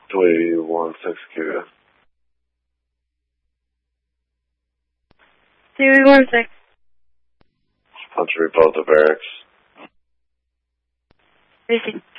316 Cuba. 316. Punch report the barracks. Receive.